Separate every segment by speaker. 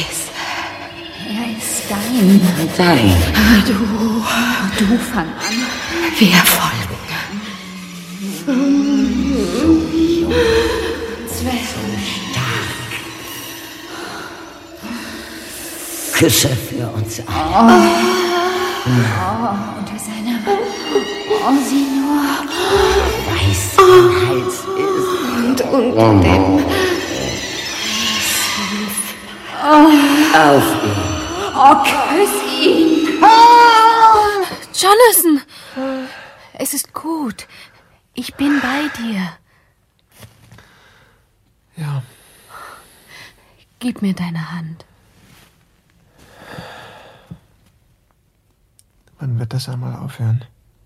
Speaker 1: Er ist dein. Du fang an.
Speaker 2: Wir folgen.
Speaker 1: So jung.
Speaker 2: So stark. Küsse für uns alle.
Speaker 1: Unter seiner... sieh nur.
Speaker 2: Weiß sein Hals ist.
Speaker 1: Und unter dem...
Speaker 2: Auf ihn.
Speaker 1: Küss ihn.
Speaker 3: Jonathan! Es ist gut. Ich bin bei dir.
Speaker 4: Ja.
Speaker 3: Gib mir deine Hand.
Speaker 4: Wann wird das einmal aufhören?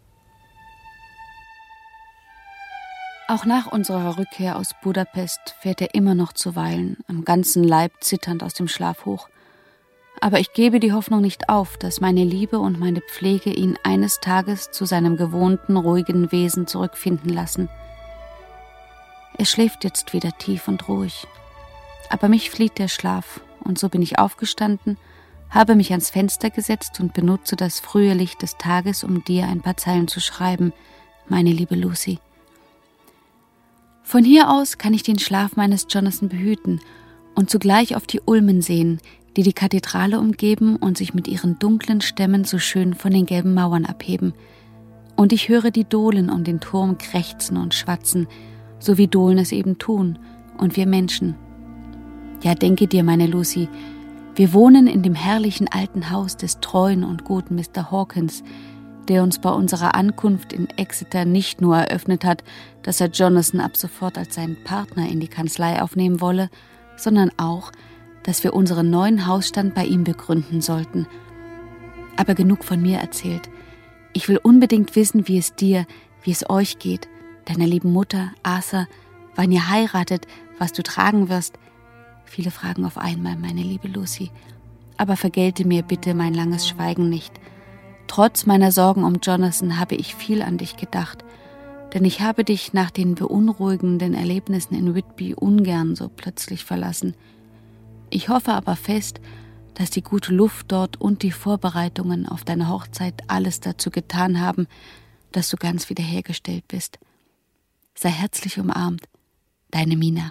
Speaker 3: Auch nach unserer Rückkehr aus Budapest fährt er immer noch zuweilen, am ganzen Leib zitternd aus dem Schlaf hoch. Aber ich gebe die Hoffnung nicht auf, dass meine Liebe und meine Pflege ihn eines Tages zu seinem gewohnten, ruhigen Wesen zurückfinden lassen. Er schläft jetzt wieder tief und ruhig. Aber mich flieht der Schlaf, und so bin ich aufgestanden, habe mich ans Fenster gesetzt und benutze das frühe Licht des Tages, um dir ein paar Zeilen zu schreiben, meine liebe Lucy. Von hier aus kann ich den Schlaf meines Jonathan behüten und zugleich auf die Ulmen sehen, die die Kathedrale umgeben und sich mit ihren dunklen Stämmen so schön von den gelben Mauern abheben. Und ich höre die Dohlen um den Turm krächzen und schwatzen, so wie Dohlen es eben tun, und wir Menschen. Ja, denke dir, meine Lucy, wir wohnen in dem herrlichen alten Haus des treuen und guten Mr. Hawkins, der uns bei unserer Ankunft in Exeter nicht nur eröffnet hat, dass er Jonathan ab sofort als seinen Partner in die Kanzlei aufnehmen wolle, sondern auch, dass wir unseren neuen Hausstand bei ihm begründen sollten. Aber genug von mir erzählt. Ich will unbedingt wissen, wie es dir, wie es euch geht, deiner lieben Mutter, Arthur, wann ihr heiratet, was du tragen wirst. Viele Fragen auf einmal, meine liebe Lucy. Aber vergelte mir bitte mein langes Schweigen nicht. Trotz meiner Sorgen um Jonathan habe ich viel an dich gedacht, denn ich habe dich nach den beunruhigenden Erlebnissen in Whitby ungern so plötzlich verlassen. Ich hoffe aber fest, dass die gute Luft dort und die Vorbereitungen auf deine Hochzeit alles dazu getan haben, dass du ganz wiederhergestellt bist. Sei herzlich umarmt, deine Mina.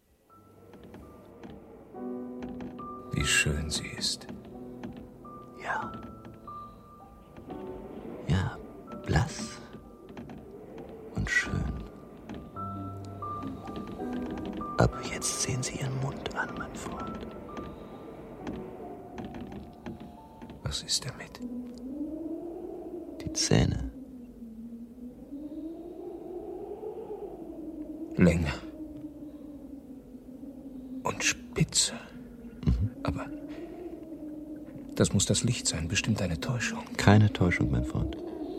Speaker 5: Wie schön sie ist.
Speaker 6: Ja. Ja, blass und schön. Aber jetzt sehen Sie Ihren Mund an, mein Freund.
Speaker 5: Was ist damit?
Speaker 6: Die Zähne.
Speaker 5: Länger. Und spitze. Aber das muss das Licht sein, bestimmt eine Täuschung.
Speaker 6: Keine Täuschung, mein Freund.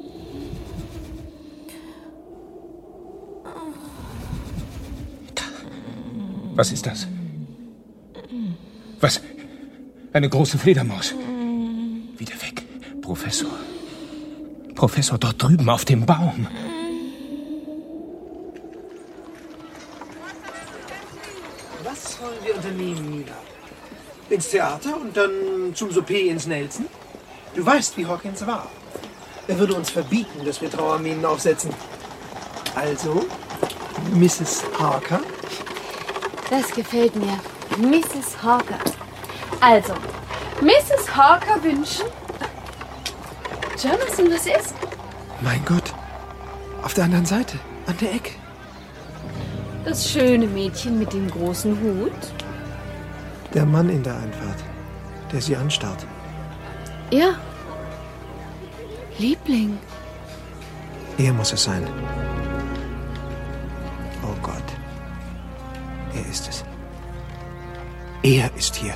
Speaker 5: Was ist das? Was? Eine große Fledermaus. Wieder weg. Professor. Professor, dort drüben auf dem Baum.
Speaker 7: Was wollen wir unternehmen, Mina? Ins Theater und dann zum Souper ins Nelson? Du weißt, wie Hawkins war. Er würde uns verbieten, dass wir Trauerminen aufsetzen. Also, Mrs. Harker?
Speaker 3: Das gefällt mir. Mrs. Harker. Also, Mrs. Harker wünschen... Jonathan, was ist?
Speaker 7: Mein Gott. Auf der anderen Seite, an der Ecke.
Speaker 3: Das schöne Mädchen mit dem großen Hut?
Speaker 7: Der Mann in der Einfahrt, der sie anstarrt.
Speaker 3: Ja. Liebling.
Speaker 7: Er muss es sein. Oh Gott. Er ist es. Er ist hier.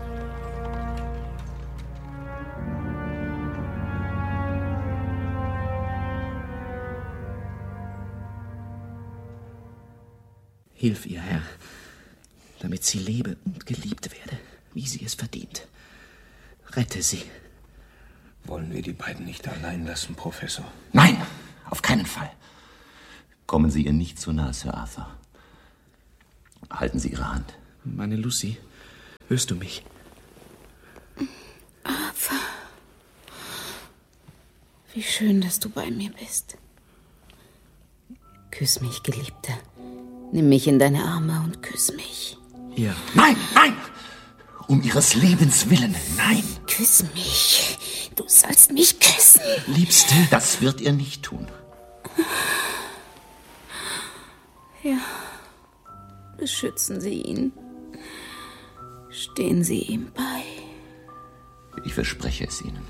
Speaker 8: Hilf ihr, Herr, damit sie lebe und geliebt werde, wie sie es verdient. Rette sie.
Speaker 5: Wollen wir die beiden nicht allein lassen, Professor?
Speaker 8: Nein, auf keinen Fall.
Speaker 6: Kommen Sie ihr nicht zu nahe, Sir Arthur. Halten Sie Ihre Hand.
Speaker 8: Meine Lucy, hörst du mich?
Speaker 3: Arthur. Wie schön, dass du bei mir bist. Küss mich, Geliebter. Nimm mich in deine Arme und küss mich.
Speaker 8: Ja. Nein, nein! Um ihres Lebens willen, nein!
Speaker 3: Küss mich. Du sollst mich küssen.
Speaker 8: Liebste, das wird er nicht tun.
Speaker 3: Ja. Beschützen Sie ihn. Stehen Sie ihm bei.
Speaker 9: Ich verspreche es Ihnen.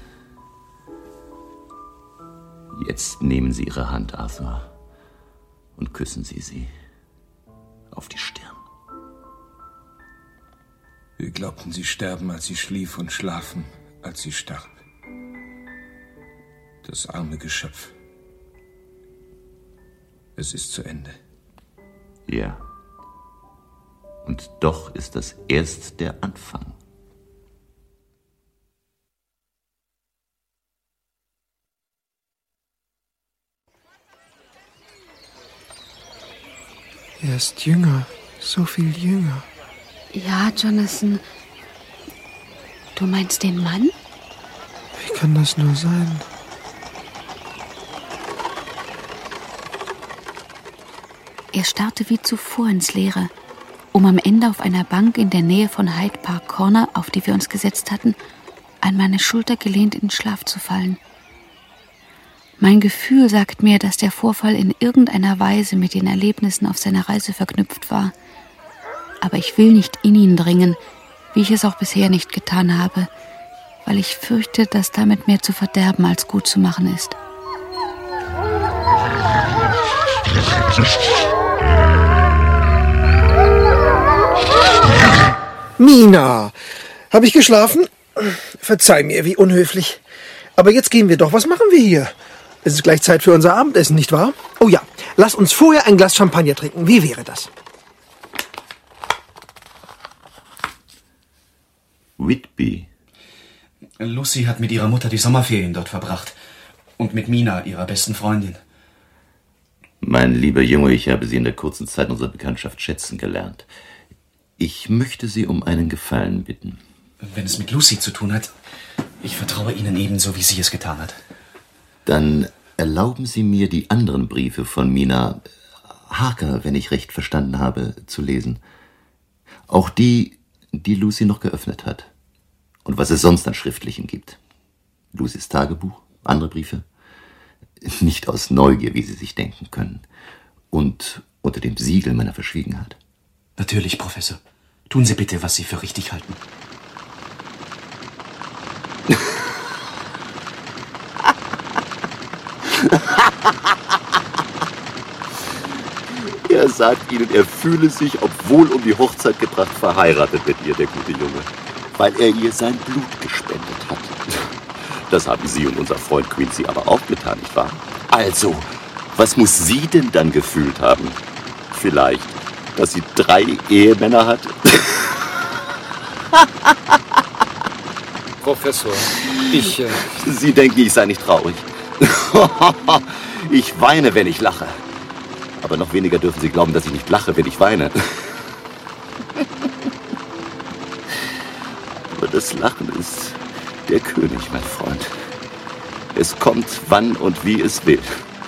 Speaker 9: Jetzt nehmen Sie Ihre Hand, Arthur, und küssen Sie sie auf die Stirn.
Speaker 5: Wir glaubten, sie sterben, als sie schlief, und schlafen, als sie starb. Das arme Geschöpf. Es ist zu Ende.
Speaker 9: Ja. Und doch ist das erst der Anfang.
Speaker 4: Er ist jünger, so viel jünger.
Speaker 3: Ja, Jonathan. Du meinst den Mann?
Speaker 4: Wie kann das nur sein?
Speaker 3: Er starrte wie zuvor ins Leere, um am Ende auf einer Bank in der Nähe von Hyde Park Corner, auf die wir uns gesetzt hatten, an meine Schulter gelehnt in den Schlaf zu fallen. Mein Gefühl sagt mir, dass der Vorfall in irgendeiner Weise mit den Erlebnissen auf seiner Reise verknüpft war. Aber ich will nicht in ihn dringen, wie ich es auch bisher nicht getan habe, weil ich fürchte, dass damit mehr zu verderben als gut zu machen ist.
Speaker 7: Mina, habe ich geschlafen? Verzeih mir, wie unhöflich. Aber jetzt gehen wir doch. Was machen wir hier? Es ist gleich Zeit für unser Abendessen, nicht wahr? Oh ja, lass uns vorher ein Glas Champagner trinken. Wie wäre das?
Speaker 9: Whitby.
Speaker 8: Lucy hat mit ihrer Mutter die Sommerferien dort verbracht. Und mit Mina, ihrer besten Freundin.
Speaker 9: Mein lieber Junge, ich habe Sie in der kurzen Zeit unserer Bekanntschaft schätzen gelernt. Ich möchte Sie um einen Gefallen bitten.
Speaker 8: Wenn es mit Lucy zu tun hat, ich vertraue Ihnen ebenso, wie sie es getan hat.
Speaker 9: Dann erlauben Sie mir, die anderen Briefe von Mina Harker, wenn ich recht verstanden habe, zu lesen. Auch die Lucy noch geöffnet hat. Und was es sonst an Schriftlichen gibt. Lucys Tagebuch, andere Briefe. Nicht aus Neugier, wie Sie sich denken können. Und unter dem Siegel meiner Verschwiegenheit.
Speaker 8: Natürlich, Professor. Tun Sie bitte, was Sie für richtig halten.
Speaker 9: Er sagt Ihnen, er fühle sich, obwohl um die Hochzeit gebracht, verheiratet mit ihr, der gute Junge. Weil er ihr sein Blut gespendet hat. Das haben Sie und unser Freund Quincy aber auch getan, nicht wahr? Also, was muss sie denn dann gefühlt haben? Vielleicht, dass sie 3 Ehemänner hat?
Speaker 5: Professor,
Speaker 9: Sie denken, ich sei nicht traurig. Ich weine, wenn ich lache. Aber noch weniger dürfen Sie glauben, dass ich nicht lache, wenn ich weine. Aber das Lachen ist der König, mein Freund. Es kommt, wann und wie es will.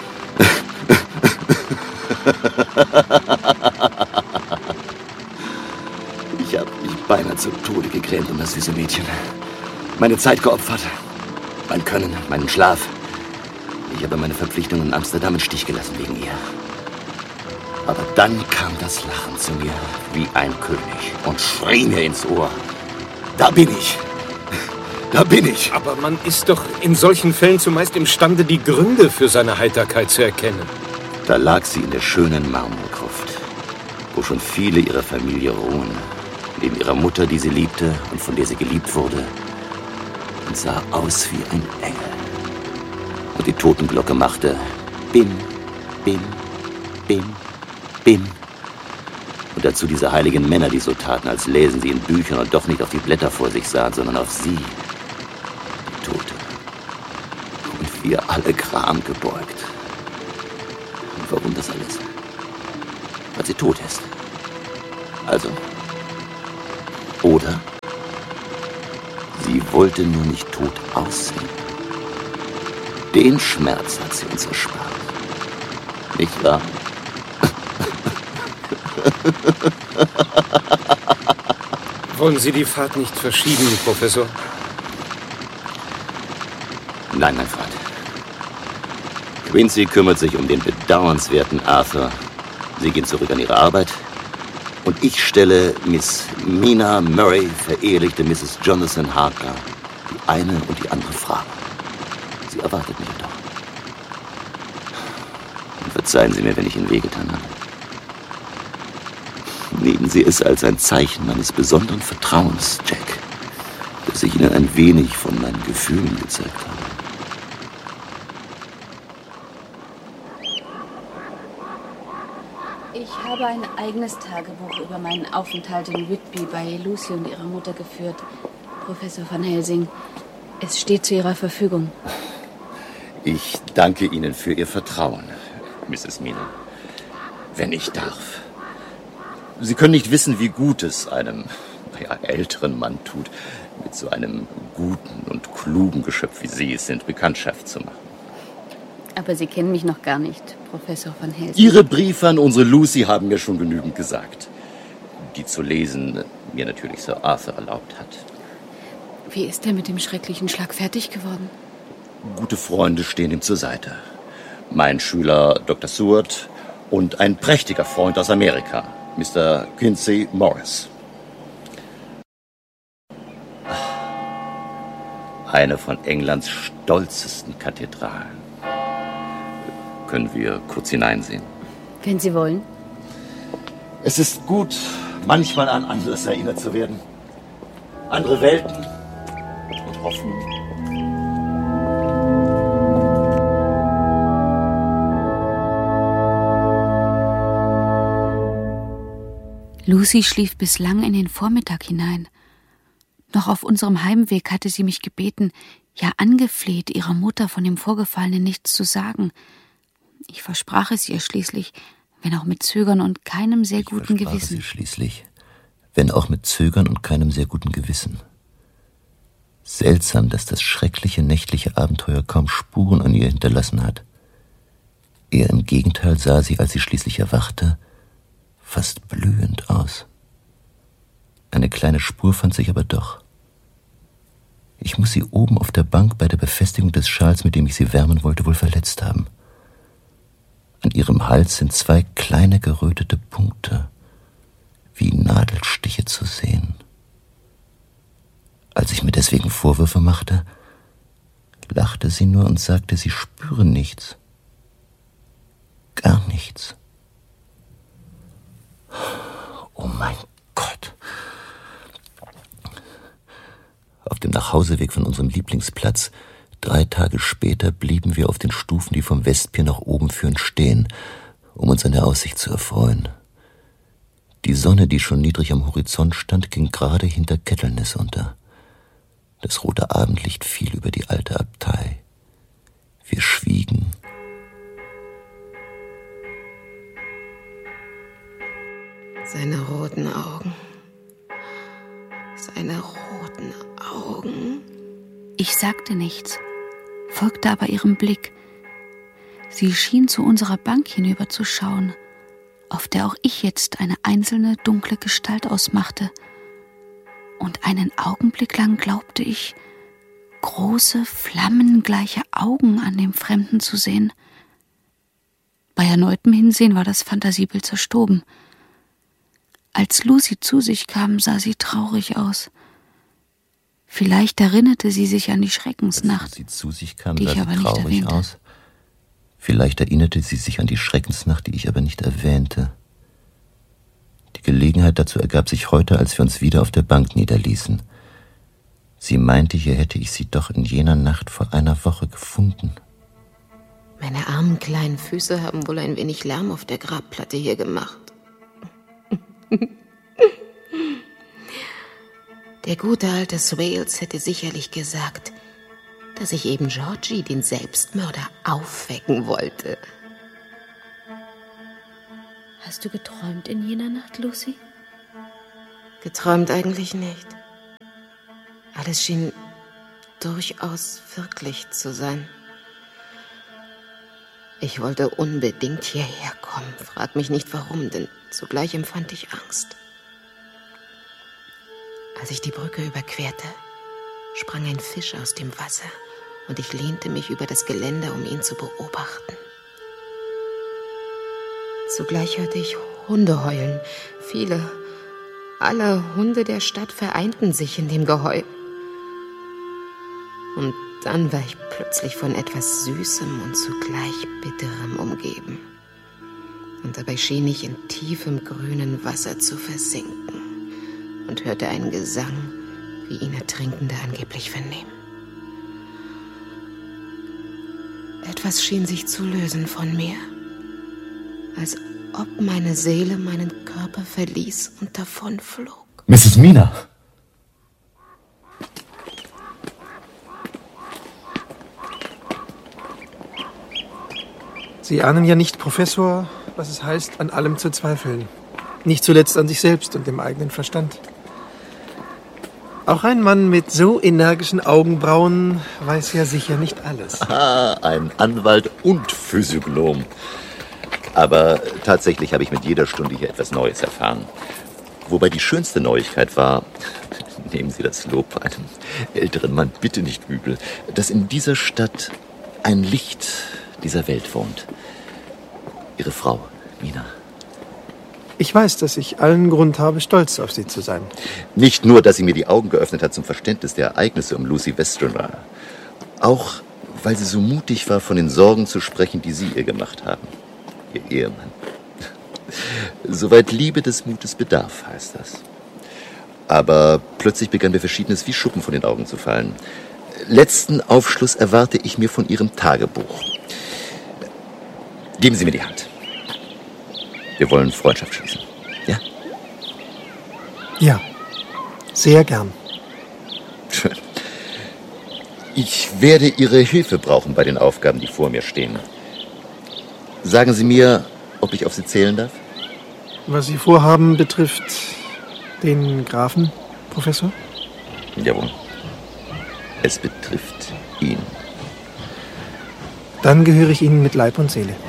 Speaker 9: Ich habe mich beinahe zu Tode gegrämt um das süße Mädchen. Meine Zeit geopfert. Mein Können, meinen Schlaf. Ich habe meine Verpflichtungen in Amsterdam im Stich gelassen wegen ihr. Aber dann kam das Lachen zu mir wie ein König und schrie mir ins Ohr. Da bin ich. Da bin ich.
Speaker 5: Aber man ist doch in solchen Fällen zumeist imstande, die Gründe für seine Heiterkeit zu erkennen.
Speaker 9: Da lag sie in der schönen Marmorgruft, wo schon viele ihrer Familie ruhen, neben ihrer Mutter, die sie liebte und von der sie geliebt wurde, und sah aus wie ein Engel. Und die Totenglocke machte Bim, Bim, Bim, Bim. Und dazu diese heiligen Männer, die so taten, als läsen sie in Büchern und doch nicht auf die Blätter vor sich sahen, sondern auf sie, die Tote. Und wir alle Gram gebeugt. Und warum das alles? Weil sie tot ist. Also. Oder Sie wollte nur nicht tot aussehen. Den Schmerz hat sie uns erspart. Nicht wahr?
Speaker 5: Wollen Sie die Fahrt nicht verschieben, Professor?
Speaker 9: Nein, mein Freund. Quincy kümmert sich um den bedauernswerten Arthur. Sie gehen zurück an ihre Arbeit. Und ich stelle Miss Mina Murray, verehelichte Mrs. Jonathan Harker, die eine und die andere Frage. Sie erwartet mich doch. Und verzeihen Sie mir, wenn ich Ihnen wehgetan habe. Nehmen Sie es als ein Zeichen meines besonderen Vertrauens, Jack, dass ich Ihnen ein wenig von meinen Gefühlen gezeigt habe.
Speaker 3: Ich habe ein eigenes Tagebuch über meinen Aufenthalt in Whitby bei Lucy und ihrer Mutter geführt, Professor van Helsing. Es steht zu Ihrer Verfügung.
Speaker 9: Ich danke Ihnen für Ihr Vertrauen, Mrs. Mina. Wenn ich darf. Sie können nicht wissen, wie gut es einem älteren Mann tut, mit so einem guten und klugen Geschöpf wie Sie es sind, Bekanntschaft zu machen.
Speaker 3: Aber Sie kennen mich noch gar nicht, Professor van Helsing.
Speaker 9: Ihre Briefe an unsere Lucy haben mir schon genügend gesagt. Die zu lesen mir natürlich Sir Arthur erlaubt hat.
Speaker 3: Wie ist er mit dem schrecklichen Schlag fertig geworden?
Speaker 9: Gute Freunde stehen ihm zur Seite. Mein Schüler Dr. Seward und ein prächtiger Freund aus Amerika, Mr. Quincy Morris. Eine von Englands stolzesten Kathedralen. Können wir kurz hineinsehen?
Speaker 3: Wenn Sie wollen.
Speaker 9: Es ist gut, manchmal an anderes erinnert zu werden. Andere Welten und Hoffnung.
Speaker 3: Lucy schlief bis lang in den Vormittag hinein. Noch auf unserem Heimweg hatte sie mich gebeten, ja angefleht, ihrer Mutter von dem Vorgefallenen nichts zu sagen. Ich versprach es ihr schließlich, wenn auch mit Zögern und keinem sehr guten Gewissen.
Speaker 9: Wenn auch mit Zögern und keinem sehr guten Gewissen. Seltsam, dass das schreckliche nächtliche Abenteuer kaum Spuren an ihr hinterlassen hat. Eher im Gegenteil sah sie, als sie schließlich erwachte, fast blühend aus. Eine kleine Spur fand sich aber doch. Ich muss sie oben auf der Bank bei der Befestigung des Schals, mit dem ich sie wärmen wollte, wohl verletzt haben. An ihrem Hals sind 2 kleine gerötete Punkte, wie Nadelstiche zu sehen. Als ich mir deswegen Vorwürfe machte, lachte sie nur und sagte, sie spüre nichts. Gar nichts. Oh mein Gott. Auf dem Nachhauseweg von unserem Lieblingsplatz 3 Tage später blieben wir auf den Stufen, die vom Westpier nach oben führen, stehen, um uns an der Aussicht zu erfreuen. Die Sonne, die schon niedrig am Horizont stand, ging gerade hinter Kettleness unter. Das rote Abendlicht fiel über die alte Abtei. Wir schwiegen.
Speaker 1: Seine roten Augen. Seine roten Augen.
Speaker 3: Ich sagte nichts, folgte aber ihrem Blick. Sie schien zu unserer Bank hinüberzuschauen, auf der auch ich jetzt eine einzelne dunkle Gestalt ausmachte. Und einen Augenblick lang glaubte ich, große, flammengleiche Augen an dem Fremden zu sehen. Bei erneutem Hinsehen war das Fantasiebild zerstoben. Als Lucy zu sich kam, sah sie traurig aus. Vielleicht erinnerte sie sich an die Schreckensnacht, die ich aber nicht erwähnte.
Speaker 9: Vielleicht erinnerte sie sich an die Schreckensnacht, die ich aber nicht erwähnte. Die Gelegenheit dazu ergab sich heute, als wir uns wieder auf der Bank niederließen. Sie meinte, hier hätte ich sie doch in jener Nacht vor einer Woche gefunden.
Speaker 1: Meine armen kleinen Füße haben wohl ein wenig Lärm auf der Grabplatte hier gemacht. Der gute alte Swales hätte sicherlich gesagt, dass ich eben Georgie, den Selbstmörder, aufwecken wollte.
Speaker 3: Hast du geträumt in jener Nacht, Lucy?
Speaker 1: Geträumt eigentlich nicht. Alles schien durchaus wirklich zu sein. Ich wollte unbedingt hierher kommen. Frag mich nicht warum, denn zugleich empfand ich Angst. Als ich die Brücke überquerte, sprang ein Fisch aus dem Wasser und ich lehnte mich über das Geländer, um ihn zu beobachten. Zugleich hörte ich Hunde heulen. Alle Hunde der Stadt vereinten sich in dem Geheul. Und dann war ich plötzlich von etwas Süßem und zugleich Bitterem umgeben. Und dabei schien ich in tiefem grünen Wasser zu versinken und hörte einen Gesang, wie ihn Ertrinkende angeblich vernehmen. Etwas schien sich zu lösen von mir, als ob meine Seele meinen Körper verließ und davonflog.
Speaker 9: Mrs. Mina!
Speaker 7: Sie ahnen ja nicht, Professor, was es heißt, an allem zu zweifeln. Nicht zuletzt an sich selbst und dem eigenen Verstand. Auch ein Mann mit so energischen Augenbrauen weiß ja sicher nicht alles.
Speaker 9: Ah, ein Anwalt und Physiognom. Aber tatsächlich habe ich mit jeder Stunde hier etwas Neues erfahren. Wobei die schönste Neuigkeit war, nehmen Sie das Lob einem älteren Mann bitte nicht übel, dass in dieser Stadt ein Licht dieser Welt wohnt. Ihre Frau, Mina.
Speaker 7: Ich weiß, dass ich allen Grund habe, stolz auf Sie zu sein.
Speaker 9: Nicht nur, dass sie mir die Augen geöffnet hat zum Verständnis der Ereignisse um Lucy Westenra. Auch, weil sie so mutig war, von den Sorgen zu sprechen, die Sie ihr gemacht haben. Ihr Ehemann. Soweit Liebe des Mutes bedarf, heißt das. Aber plötzlich begann mir Verschiedenes wie Schuppen von den Augen zu fallen. Letzten Aufschluss erwarte ich mir von Ihrem Tagebuch. Geben Sie mir die Hand. Wir wollen Freundschaft schließen. Ja?
Speaker 7: Ja, sehr gern.
Speaker 9: Schön. Ich werde Ihre Hilfe brauchen bei den Aufgaben, die vor mir stehen. Sagen Sie mir, ob ich auf Sie zählen darf?
Speaker 7: Was Sie vorhaben, betrifft den Grafen, Professor?
Speaker 9: Jawohl. Es betrifft ihn.
Speaker 7: Dann gehöre ich Ihnen mit Leib und Seele.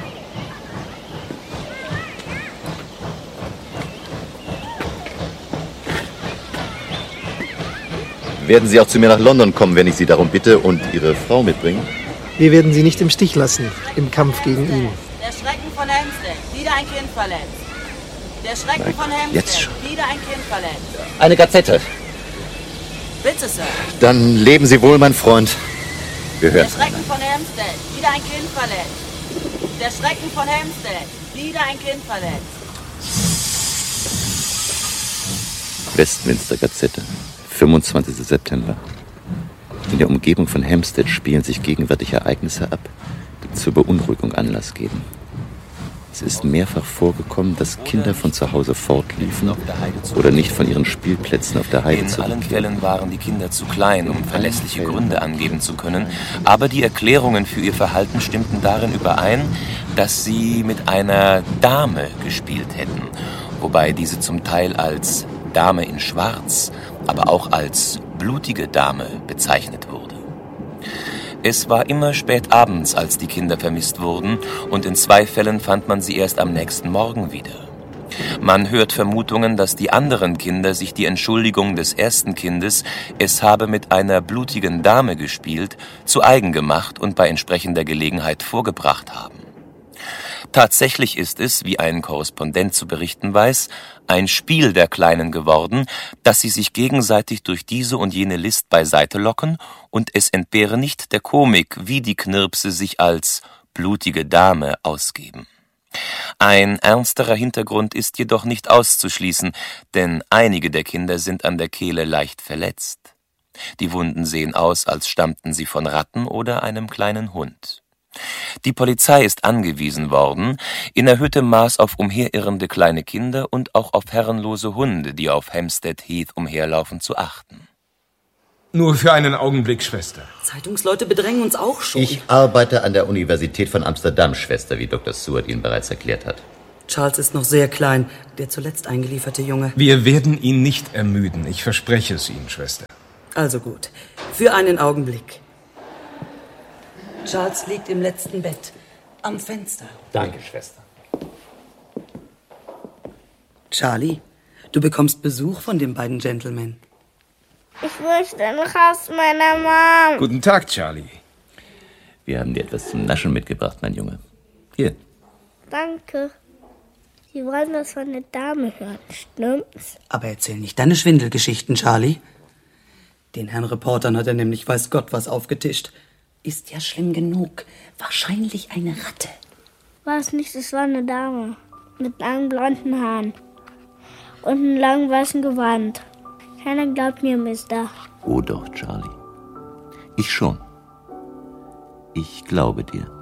Speaker 9: Werden Sie auch zu mir nach London kommen, wenn ich Sie darum bitte, und Ihre Frau mitbringen?
Speaker 7: Wir werden Sie nicht im Stich lassen, im Kampf gegen ihn.
Speaker 10: Der Schrecken von Hampstead, wieder ein Kind verletzt. Der Schrecken von Hampstead, wieder ein Kind verletzt.
Speaker 9: Eine Gazette.
Speaker 10: Bitte, Sir.
Speaker 9: Dann leben Sie wohl, mein Freund. Wir hören.
Speaker 10: Der Schrecken von Hampstead, wieder ein Kind verletzt. Der Schrecken von Hampstead, wieder ein Kind verletzt.
Speaker 9: Westminster Gazette, 25. September. In der Umgebung von Hampstead spielen sich gegenwärtig Ereignisse ab, die zur Beunruhigung Anlass geben. Es ist mehrfach vorgekommen, dass Kinder von zu Hause fortliefen oder nicht von ihren Spielplätzen auf der Heide zurückkehrten.
Speaker 11: In allen Fällen waren die Kinder zu klein, um verlässliche Gründe angeben zu können, aber die Erklärungen für ihr Verhalten stimmten darin überein, dass sie mit einer Dame gespielt hätten, wobei diese zum Teil als Dame in Schwarz, aber auch als blutige Dame bezeichnet wurde. Es war immer spät abends, als die Kinder vermisst wurden, und in 2 Fällen fand man sie erst am nächsten Morgen wieder. Man hört Vermutungen, dass die anderen Kinder sich die Entschuldigung des ersten Kindes, es habe mit einer blutigen Dame gespielt, zu eigen gemacht und bei entsprechender Gelegenheit vorgebracht haben. Tatsächlich ist es, wie ein Korrespondent zu berichten weiß, ein Spiel der Kleinen geworden, dass sie sich gegenseitig durch diese und jene List beiseite locken, und es entbehre nicht der Komik, wie die Knirpse sich als blutige Dame ausgeben. Ein ernsterer Hintergrund ist jedoch nicht auszuschließen, denn einige der Kinder sind an der Kehle leicht verletzt. Die Wunden sehen aus, als stammten sie von Ratten oder einem kleinen Hund. Die Polizei ist angewiesen worden, in erhöhtem Maß auf umherirrende kleine Kinder und auch auf herrenlose Hunde, die auf Hampstead Heath umherlaufen, zu achten.
Speaker 5: Nur für einen Augenblick, Schwester.
Speaker 10: Zeitungsleute bedrängen uns auch schon.
Speaker 9: Ich arbeite an der Universität von Amsterdam, Schwester, wie Dr. Seward Ihnen bereits erklärt hat.
Speaker 10: Charles ist noch sehr klein, der zuletzt eingelieferte Junge.
Speaker 5: Wir werden ihn nicht ermüden, ich verspreche es Ihnen, Schwester.
Speaker 12: Also gut. Für einen Augenblick. Charles liegt im letzten Bett. Am Fenster.
Speaker 11: Danke, Schwester.
Speaker 12: Charlie, du bekommst Besuch von den beiden Gentlemen.
Speaker 13: Ich möchte nach Haus meiner Mom.
Speaker 11: Guten Tag, Charlie.
Speaker 9: Wir haben dir etwas zum Naschen mitgebracht, mein Junge. Hier.
Speaker 13: Danke. Sie wollen das von der Dame hören, stimmt's?
Speaker 12: Aber erzähl nicht deine Schwindelgeschichten, Charlie. Den Herrn Reportern hat er nämlich weiß Gott was aufgetischt. Ist ja schlimm genug. Wahrscheinlich eine Ratte.
Speaker 13: War es nicht, es war eine Dame. Mit langen blonden Haaren. Und einem langen weißen Gewand. Keiner glaubt mir, Mister.
Speaker 9: Oh doch, Charlie. Ich schon. Ich glaube dir.